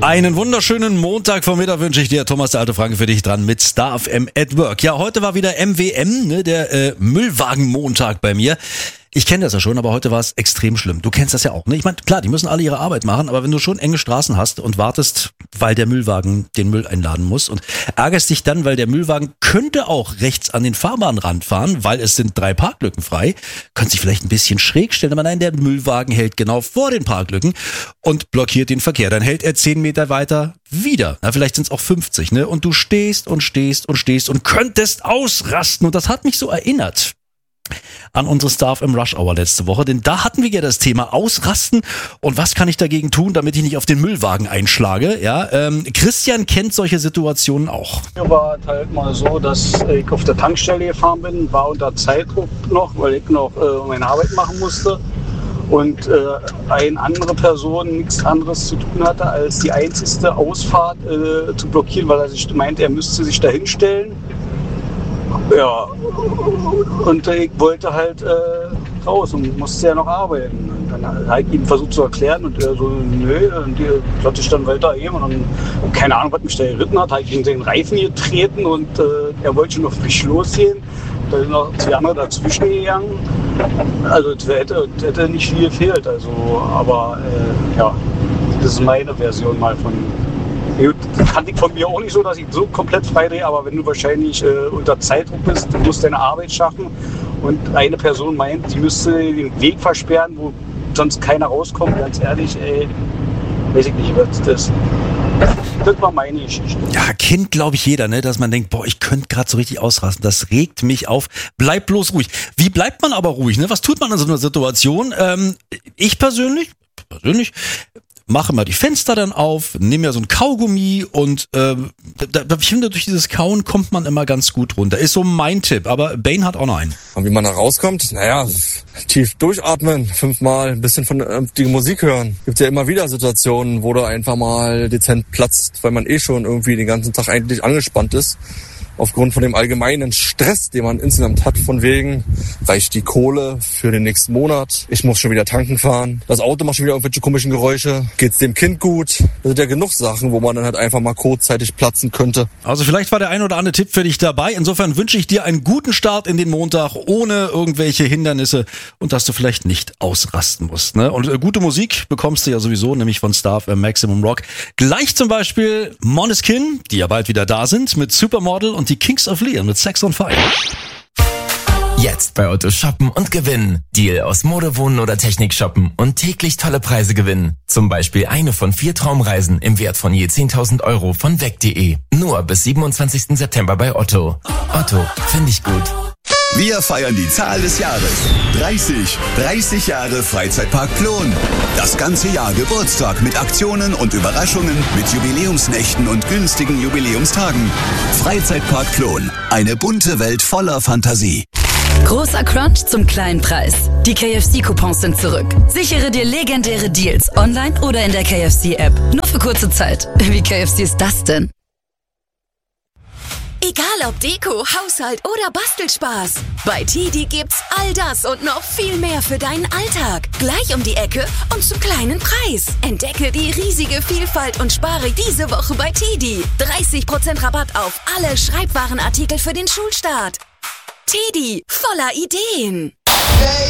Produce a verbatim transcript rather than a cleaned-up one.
Einen wunderschönen Montagvormittag wünsche ich dir, Thomas der alte Franke, für dich dran mit Star F M at Work. Ja, heute war wieder M W M, ne, der äh, Müllwagenmontag bei mir. Ich kenne das ja schon, aber heute war es extrem schlimm. Du kennst das ja auch, ne? Ich meine, klar, die müssen alle ihre Arbeit machen, aber wenn du schon enge Straßen hast und wartest, weil der Müllwagen den Müll einladen muss und ärgerst dich dann, weil der Müllwagen könnte auch rechts an den Fahrbahnrand fahren, weil es sind drei Parklücken frei, könnte sich vielleicht ein bisschen schräg stellen, aber nein, der Müllwagen hält genau vor den Parklücken und blockiert den Verkehr. Dann hält er zehn Meter weiter wieder. Na, vielleicht sind es auch fünfzig, ne? Und du stehst und stehst und stehst und könntest ausrasten. Und das hat mich so erinnert an unsere Star F M Rush Hour letzte Woche, denn da hatten wir ja das Thema Ausrasten und was kann ich dagegen tun, damit ich nicht auf den Müllwagen einschlage. Ja, ähm, Christian kennt solche Situationen auch. Mir war halt mal so, dass ich auf der Tankstelle gefahren bin, war unter Zeitdruck noch, weil ich noch äh, meine Arbeit machen musste und äh, eine andere Person nichts anderes zu tun hatte, als die einzigste Ausfahrt äh, zu blockieren, weil er sich meint, er müsste sich da hinstellen. Ja, und ich wollte halt äh, raus und musste ja noch arbeiten. Und dann habe ich ihm versucht zu erklären und er so, nö, und die sollte ich dann weiter eben. Und dann, keine Ahnung, was mich da geritten hat, habe ich gegen den Reifen getreten und äh, er wollte schon auf mich losgehen. Da sind noch zwei andere dazwischen gegangen. Also es hätte, hätte nicht viel gefehlt. Also, aber äh, ja, das ist meine Version mal von. Das kannte ich von mir auch nicht so, dass ich so komplett frei drehe, aber wenn du wahrscheinlich äh, unter Zeitdruck bist, du musst deine Arbeit schaffen und eine Person meint, die müsste den Weg versperren, wo sonst keiner rauskommt, ganz ehrlich, ey, weiß ich nicht, was das ist. Das war meine Geschichte. Ja, kennt, glaube ich, jeder, ne, dass man denkt, boah, ich könnte gerade so richtig ausrasten, das regt mich auf, bleib bloß ruhig. Wie bleibt man aber ruhig, ne? Was tut man in so einer Situation? Ähm, ich persönlich, persönlich, mache mal die Fenster dann auf, nehme ja so ein Kaugummi und äh, da, da, ich finde, durch dieses Kauen kommt man immer ganz gut runter. Ist so mein Tipp, aber Bane hat auch noch einen. Und wie man da rauskommt? Naja, tief durchatmen, fünfmal ein bisschen von äh, die Musik hören. Gibt ja immer wieder Situationen, wo du einfach mal dezent platzt, weil man eh schon irgendwie den ganzen Tag eigentlich angespannt ist. Aufgrund von dem allgemeinen Stress, den man insgesamt hat, von wegen, reicht die Kohle für den nächsten Monat, ich muss schon wieder tanken fahren, das Auto macht schon wieder irgendwelche komischen Geräusche, geht's dem Kind gut? Das sind ja genug Sachen, wo man dann halt einfach mal kurzzeitig platzen könnte. Also vielleicht war der ein oder andere Tipp für dich dabei. Insofern wünsche ich dir einen guten Start in den Montag, ohne irgendwelche Hindernisse und dass du vielleicht nicht ausrasten musst. Ne? Und äh, gute Musik bekommst du ja sowieso, nämlich von Star F M Maximum Rock. Gleich zum Beispiel Måneskin, die ja bald wieder da sind, mit Supermodel und die Kings of Leon mit Sex on Fire. Jetzt bei Otto shoppen und gewinnen. Deal aus Mode, Wohnen oder Technik shoppen und täglich tolle Preise gewinnen. Zum Beispiel eine von vier Traumreisen im Wert von je zehntausend Euro von weg punkt de. Nur bis siebenundzwanzigsten September bei Otto. Otto, finde ich gut. Wir feiern die Zahl des Jahres. dreißig. dreißig Jahre Freizeitpark Plon. Das ganze Jahr Geburtstag mit Aktionen und Überraschungen, mit Jubiläumsnächten und günstigen Jubiläumstagen. Freizeitpark Plon. Eine bunte Welt voller Fantasie. Großer Crunch zum kleinen Preis. Die K F C-Coupons sind zurück. Sichere dir legendäre Deals online oder in der K F C-App. Nur für kurze Zeit. Wie K F C ist das denn? Egal ob Deko, Haushalt oder Bastelspaß. Bei Tidi gibt's all das und noch viel mehr für deinen Alltag. Gleich um die Ecke und zum kleinen Preis. Entdecke die riesige Vielfalt und spare diese Woche bei Tidi. dreißig Prozent Rabatt auf alle Schreibwarenartikel für den Schulstart. Tidi, voller Ideen.